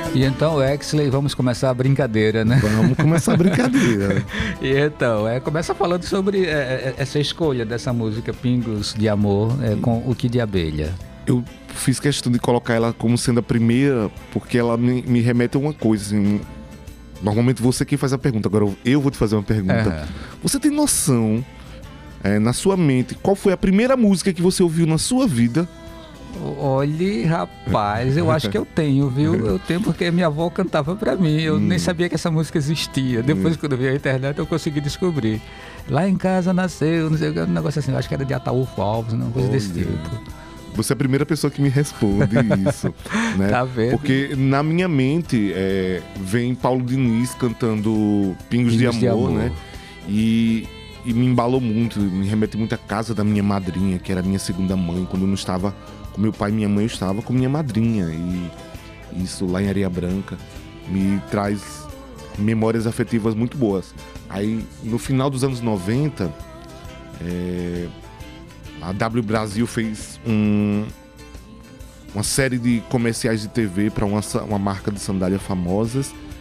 E então, Exley, vamos começar a brincadeira, né? Vamos começar a brincadeira. E então, começa falando sobre essa escolha dessa música Pingos de Amor com O Que de Abelha. Eu fiz questão de colocar ela como sendo a primeira, porque ela me remete a uma coisa, assim. Normalmente você quem faz a pergunta, agora eu vou te fazer uma pergunta. Você tem noção, na sua mente, qual foi a primeira música que você ouviu na sua vida? Olhe, rapaz, eu acho que eu tenho, viu? Eu tenho porque minha avó cantava pra mim. Eu nem sabia que essa música existia. Depois, quando eu vi a internet, eu consegui descobrir. Lá em casa nasceu, não sei o que, um negócio assim. Eu acho que era de Ataúfo Alves, uma coisa desse tipo. Você é a primeira pessoa que me responde isso, né? Tá vendo? Porque na minha mente vem Paulo Diniz cantando Pingos de Amor, né? E me embalou muito, me remete muito à casa da minha madrinha, que era a minha segunda mãe. Quando eu não estava com meu pai e minha mãe, eu estava com minha madrinha. E isso lá em Areia Branca me traz memórias afetivas muito boas. Aí, no final dos anos 90, a W Brasil fez uma série de comerciais de TV para uma marca de sandália famosa.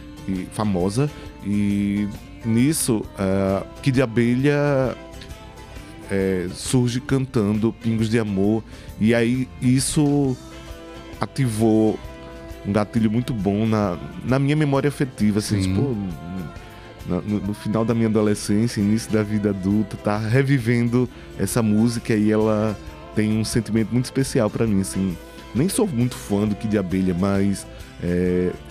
E nisso, Kid de Abelha surge cantando Pingos de Amor. E aí isso ativou um gatilho muito bom na minha memória afetiva. Assim, tipo, no final da minha adolescência, início da vida adulta, tá revivendo essa música e ela tem um sentimento muito especial pra mim, assim. Nem sou muito fã do Kid de Abelha, mas